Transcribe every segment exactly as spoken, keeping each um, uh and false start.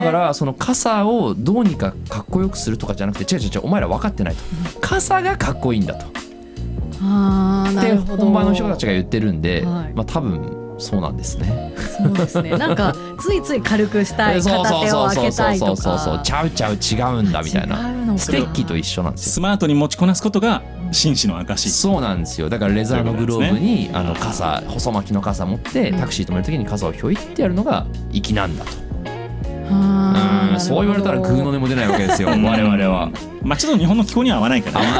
だからその傘をどうにかかっこよくするとかじゃなくて、違う違う違う、お前ら分かってないと、傘がかっこいいんだとあーなるほど。 で本場の人たちが言ってるんで、 はい、 まあ多分そうなんですね。 そうですね。なんかついつい軽くしたい、片手を開けたいとか、 そうそうそうそう、ちゃうちゃう違うんだみたいな。ステッキと一緒なんですよ。 スマートに持ちこなすことが紳士の証。 そうなんですよ。だからレザーのグローブに、ね、あの傘、細巻きの傘持ってタクシー止めるときに傘をひょいってやるのが粋なんだと。うん、そう言われたらグーの音も出ないわけですよ我々は。 まあちょっと日本の気候には合わないから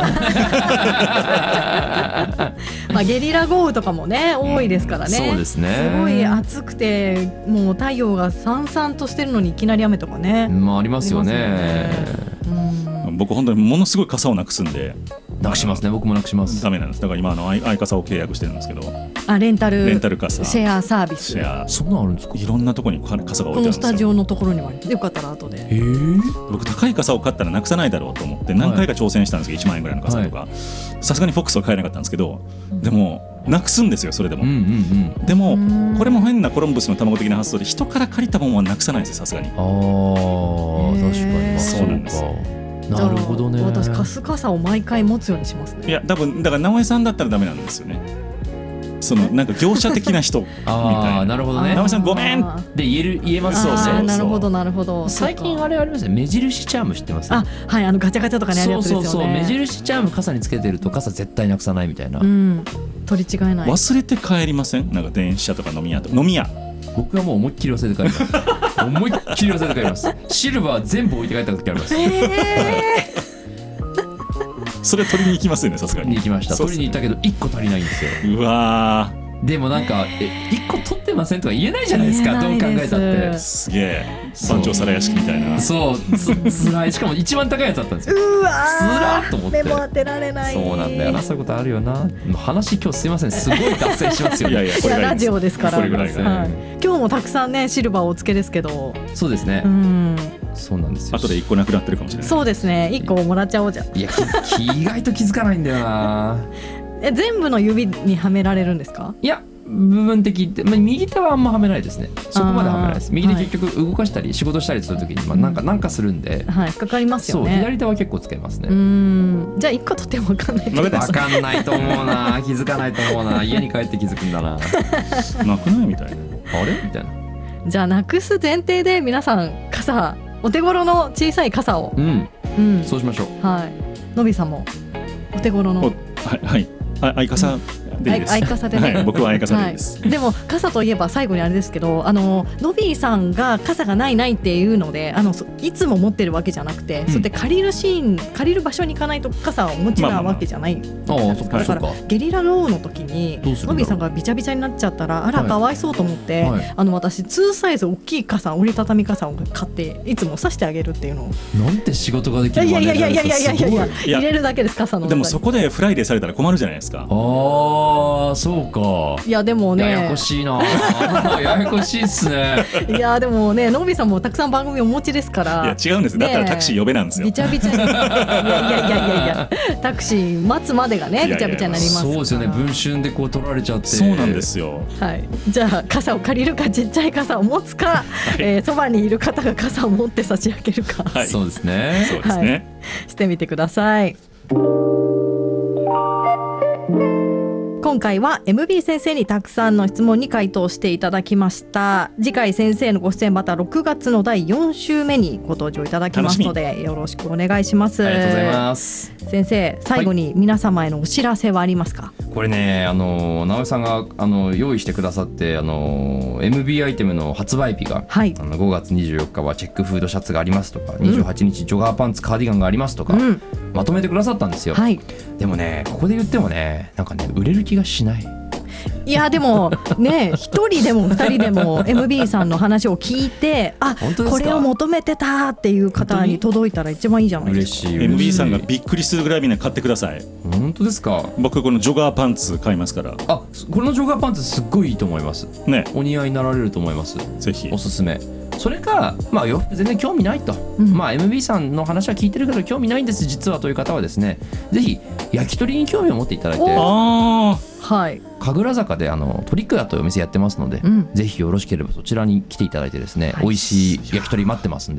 まあゲリラ豪雨とかもね多いですからね。 そうですね。 すごい暑くてもう太陽がさんさんとしてるのにいきなり雨とかね、 まあありますよね。 うん、僕本当にものすごい傘をなくすんで。 なくしますね。僕もなくします。 ダメなんです。だから今あのアイ傘を契約してるんですけど、 あレンタルレンタル傘シェアサービス。 シェア、 そんなのあるんですか。 いろんなところに傘が置いてあるんですよ。 このスタジオのところにもある。よかったら後で。 えー、 僕高い傘を買ったらなくさないだろうと思って何回か挑戦したんですけど、いちまんえんぐらいの傘とか、さすがにフォックスは買えなかったんですけど、でもなくすんですよそれでも。うんうんうん、でもこれも変なコロンブスの卵的な発想で人から借りたものはなくさないんですよさすがに。ああ確かに、 そうなんです。 なるほどね。 私カス傘を毎回持つようにしますね。 いや多分だから直江さんだったらダメなんですよね。そのなんか業者的な人みたいな。 あなるほどね。 直江さんごめんで言える言えます。 そうそうそう。なるほどなるほど。 最近あれありますね。目印チャーム知ってます？ あはいあのガチャガチャとかにあるやつですよね。 そうそうそう。目印チャーム傘につけてると傘絶対なくさないみたいな。 うん。取り違えない。 忘れて帰りません？なんか電車とか飲み屋と飲み屋。 僕はもう思いっきり忘れて帰ります。思いっきり忘れて帰ります。シルバー全部置いて帰った時あります。 えーそれ取りに行きますよねさすがに。 行きました。取りに行ったけどいっこ足りないんですよ。 うわでもなんかえいっこ取ってませんとか言えないじゃないですか。どう考えたって。 すげえ番長皿屋敷みたいな。 そうつつらい。しかも一番高いやつだったんですよ。 うわつらっと思って。 目も当てられない。 そうなんだよな。そういうことあるよな。話今日すいませんすごい脱線しますよね。 いやいやこれラジオですから。 これぐらいが、 はい、今日もたくさんねシルバーをお付けですけど。 そうですね。 うんそうなんですよ。 後でいっこなくなってるかもしれない。 そうですね。いっこもらっちゃおうじゃん。 いや意外と気づかないんだよな。 え全部の指にはめられるんですか？ いや部分的って、まあ、右手はあんまはめないですね。そこまではめないです。右手結局動かしたり仕事したりするときに、まあ、なんかなんかするんで、 はい、かかりますよね。 そう左手は結構つけますね。 うーんじゃあいっことっても分かんない。 分かんないと思うな。気づかないと思うな。家に帰って気づくんだな。 なくないみたいな。 あれみたいな。 じゃあなくす前提で皆さん傘お手頃の小さい傘を、 うんうん、そうしましょう。 はい。のびさんもお手頃のはいはいあ相傘でいいです。 相傘でね、 はい、僕は相傘でいいです、 はい、でも傘といえば最後にあれですけど、あののびーさんが傘がないないっていうので、あのいつも持ってるわけじゃなくて、うん、そうやって借りるシーン借りる場所に行かないと傘をお持ちなわけじゃない、まあまあまあ、だから、はい、ゲリラ豪雨の時にのびーさんがびちゃびちゃになっちゃったらあらかわいそうと思って、はい、あの私にサイズ大きい傘折りたたみ傘を買っていつも差してあげるっていうのを。 なんて仕事ができるマネージャーですか。 いやいやいやいやいやいや入れるだけです傘の中に。 でもそこでフライデーされたら困るじゃないですか。 ああそうか。 いやでもねややこしいな。ややこしいっすね。 いやでもねのびさんもたくさん番組お持ちですから。 いや違うんです、ね、だったらタクシー呼べなんですよ。 びちゃびちゃにいやいやいやいやいやタクシー待つまでがねびちゃびちゃになりますから。 そうですよね。文春でこう取られちゃって。 そうなんですよ。 はい。じゃあ傘を借りるかちっちゃい傘を持つか、はい、えー、そばにいる方が傘を持って差し上げるか、 はい、そうですね。 そうですね、はい、 してみてください。今回は エムビー 先生にたくさんの質問に回答していただきました。次回先生のご出演またろくがつのだいよん週目にご登場いただきますのでよろしくお願いします。 ありがとうございます。 先生最後に皆様へのお知らせはありますか？はい、 これねあの直江さんがあの用意してくださってあの エムビー アイテムの発売日が、はい、あのごがつにじゅうよっかはチェックフードシャツがありますとか、うん、にじゅうはちにちジョガーパンツカーディガンがありますとか、うん、まとめてくださったんですよ。はい、でもねここで言ってもねなんかね売れる気がしない。 いやでもね一人でも二人でも エムビー さんの話を聞いてあこれを求めてたっていう方に届いたら一番いいじゃないですか。 嬉しい。 エムビー さんがびっくりするぐらいみんな買ってください。 本当ですか？ 僕このジョガーパンツ買いますから。 あこのジョガーパンツすっごいいいと思いますね。お似合いになられると思います。 ぜひおすすめ。 それか、まあ、洋服全然興味ないと、うん、まあ、エムビー さんの話は聞いてるけど興味ないんです実はという方はですね、ぜひ焼き鳥に興味を持っていただいて、 あ、はい、 神楽坂であの鳥倉というお店やってますので、うん、ぜひよろしければそちらに来ていただいてですね、はい、美味しい焼き鳥待ってますんで